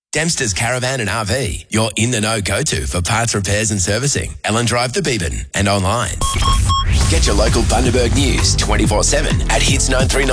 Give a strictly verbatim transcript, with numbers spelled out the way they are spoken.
Dempster's Caravan and R V, your in-the-know go-to for parts repairs and servicing. Ellen Drive to Beeban and online. Get your local Bundaberg news twenty-four seven at hits nine three nine.